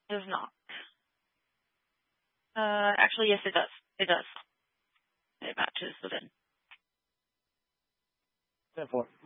Does not. Actually, yes, it does. It does. It matches within. 10-4.